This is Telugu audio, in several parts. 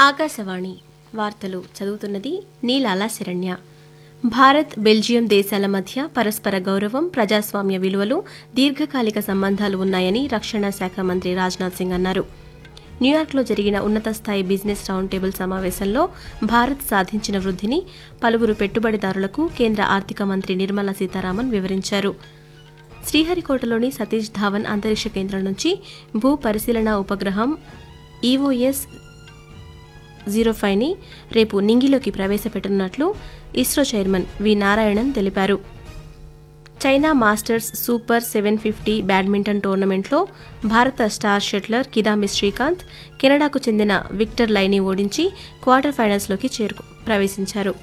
ఆకాశవాణి వార్తలు చదువుతున్నది నీలాల శరణ్య. భారత్, బెల్జియం దేశాల మధ్య పరస్పర గౌరవం, ప్రజాస్వామ్య విలువలు, దీర్ఘకాలిక సంబంధాలు ఉన్నాయని రక్షణ శాఖ మంత్రి రాజ్నాథ్ సింగ్ అన్నారు. న్యూయార్క్లో జరిగిన ఉన్నత స్థాయి బిజినెస్ రౌండ్ టేబుల్ సమావేశంలో భారత్ సాధించిన వృద్ధిని పలువురు పెట్టుబడిదారులకు కేంద్ర ఆర్థిక మంత్రి నిర్మలా సీతారామన్ వివరించారు. శ్రీహరికోటలోని సతీష్ ధావన్ అంతరిక్ష కేంద్రం నుంచి భూ పరిశీలన ఉపగ్రహం EOS-05ని రేపు నింగిలోకి ప్రవేశపెట్టనున్నట్లు ఇస్రో చైర్మన్ వి నారాయణన్ తెలిపారు. చైనా మాస్టర్స్ సూపర్ 750 బ్యాడ్మింటన్ టోర్నమెంట్లో భారత స్టార్ షట్లర్ కిదాంబి శ్రీకాంత్ కెనడాకు చెందిన విక్టర్ లైని ఓడించి క్వార్టర్ ఫైనల్స్లోకి ప్రవేశించారు.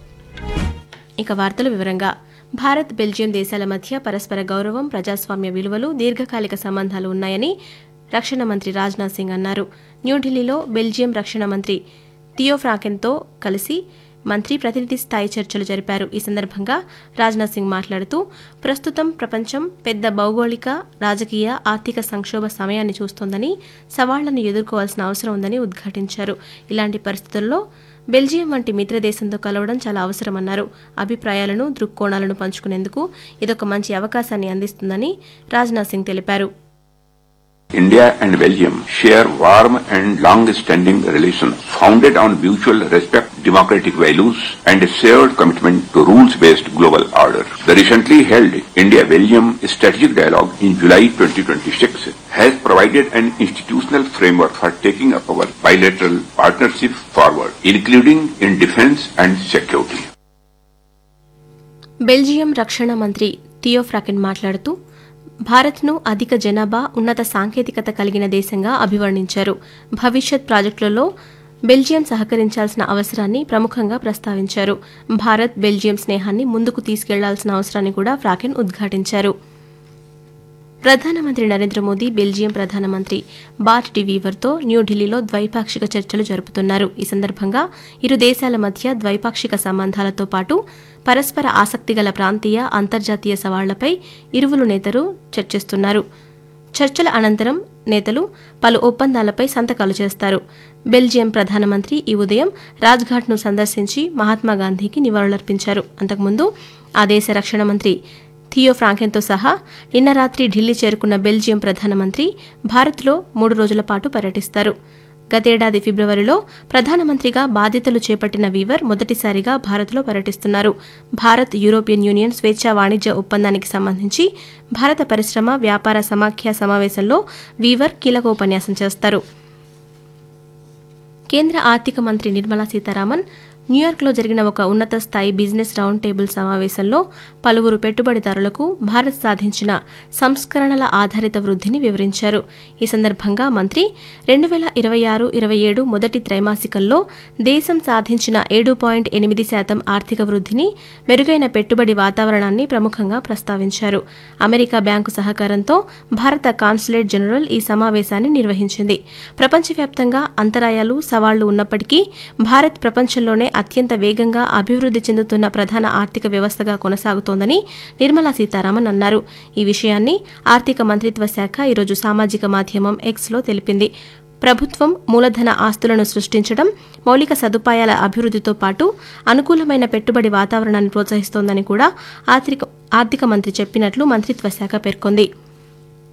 ఇక వార్తల వివరంగా భారత్, బెల్జియం దేశాల మధ్య పరస్పర గౌరవం, ప్రజాస్వామ్య విలువలు, దీర్ఘకాలిక సంబంధాలు ఉన్నాయని రక్షణ మంత్రి రాజ్నాథ్ సింగ్ అన్నారు. న్యూఢిల్లీలో బెల్జియం రక్షణ మంత్రి థియో ఫ్రాకెన్తో కలిసి మంత్రి ప్రతినిధి స్థాయి చర్చలు జరిపారు. ఈ సందర్భంగా రాజ్నాథ్ సింగ్ మాట్లాడుతూ, ప్రస్తుతం ప్రపంచం పెద్ద భౌగోళిక, రాజకీయ, ఆర్థిక సంక్షోభ సమయాన్ని చూస్తోందని, సవాళ్లను ఎదుర్కోవాల్సిన అవసరం ఉందని ఉద్ఘాటించారు. ఇలాంటి పరిస్థితుల్లో బెల్జియం వంటి మిత్రదేశంతో కలవడం చాలా అవసరమన్నారు. అభిప్రాయాలను, దృక్కోణాలను పంచుకునేందుకు ఇదొక మంచి అవకాశాన్ని అందిస్తుందని రాజ్నాథ్ సింగ్ తెలిపారు. India and Belgium share warm and long-standing relations founded on mutual respect, democratic values, and a shared commitment to rules-based global order. The recently held India-Belgium Strategic Dialogue in July 2026 has provided an institutional framework for taking up our bilateral partnership forward, including in defense and security. Belgium రక్షణ మంత్రి థియో ఫ్రాకెన్ మాట్లాడుతూ, భారత్ను అధిక జనాభా, ఉన్నత సాంకేతికత కలిగిన దేశంగా అభివర్ణించారు. భవిష్యత్ ప్రాజెక్టులలో బెల్జియం సహకరించాల్సిన అవసరాన్ని ప్రముఖంగా ప్రస్తావించారు. భారత్, బెల్జియం స్నేహాన్ని ముందుకు తీసుకెళ్లాల్సిన అవసరాన్ని కూడా ఫ్రాకెన్ ఉద్ఘాటించారు. ప్రధానమంత్రి నరేంద్ర మోదీ బెల్జియం ప్రధానమంత్రి బార్ట్ డి వీవర్తో న్యూఢిల్లీలో ద్వైపాక్షిక చర్చలు జరుపుతున్నారు. ఈ సందర్భంగా ఇరు దేశాల మధ్య ద్వైపాక్షిక సంబంధాలతో పాటు పరస్పర ఆసక్తిగల ప్రాంతీయ, అంతర్జాతీయ సవాళ్లపై ఇరువురు నేతలు చర్చిస్తున్నారు. చర్చల అనంతరం నేతలు పలు ఒప్పందాలపై సంతకాలు చేస్తారు. బెల్జియం ప్రధానమంత్రి ఈ ఉదయం రాజ్ఘాట్ను సందర్శించి మహాత్మాగాంధీకి నివాళులర్పించారు. అంతకుముందు ఆ దేశ రక్షణ మంత్రి థియో ఫ్రాంకెన్తో సహా నిన్న రాత్రి ఢిల్లీ చేరుకున్న బెల్జియం ప్రధానమంత్రి భారత్లో 3 రోజుల పాటు పర్యటిస్తారు. గతేడాది ఫిబ్రవరిలో ప్రధానమంత్రిగా బాధ్యతలు చేపట్టిన వీవర్ మొదటిసారిగా భారత్లో పర్యటిస్తున్నారు. భారత్, యూరోపియన్ యూనియన్ స్వేచ్ఛా వాణిజ్య ఒప్పందానికి సంబంధించి భారత పరిశ్రమ, వ్యాపార సమాఖ్య సమావేశంలో వీవర్ కీలక ఉపన్యాసం చేస్తారు. కేంద్ర ఆర్థిక మంత్రి నిర్మలా సీతారామన్ న్యూయార్క్లో జరిగిన ఒక ఉన్నత స్థాయి బిజినెస్ రౌండ్ టేబుల్ సమావేశంలో పలువురు పెట్టుబడిదారులకు భారత్ సాధించిన సంస్కరణల ఆధారిత వృద్ధిని వివరించారు. ఈ సందర్భంగా మంత్రి 2026-27 మొదటి త్రైమాసికంలో దేశం సాధించిన 7.8% ఆర్థిక వృద్ధిని, మెరుగైన పెట్టుబడి వాతావరణాన్ని ప్రముఖంగా ప్రస్తావించారు. అమెరికా బ్యాంకు సహకారంతో భారత కాన్సులేట్ జనరల్ ఈ సమావేశాన్ని నిర్వహించింది. ప్రపంచవ్యాప్తంగా అంతరాయాలు, సవాళ్లు ఉన్నప్పటికీ భారత్ ప్రపంచంలోనే అత్యంత వేగంగా అభివృద్ధి చెందుతున్న ప్రధాన ఆర్థిక వ్యవస్థగా కొనసాగుతోందని నిర్మలా సీతారామన్ అన్నారు. ఈ విషయాన్ని ఆర్థిక మంత్రిత్వ శాఖ ఈరోజు సామాజిక మాధ్యమం ఎక్స్లో తెలిపింది. ప్రభుత్వం మూలధన ఆస్తులను సృష్టించడం, మౌలిక సదుపాయాల అభివృద్ధితో పాటు అనుకూలమైన పెట్టుబడి వాతావరణాన్ని ప్రోత్సహిస్తోందని కూడా ఆర్థిక మంత్రి చెప్పినట్లు మంత్రిత్వ శాఖ పేర్కొంది.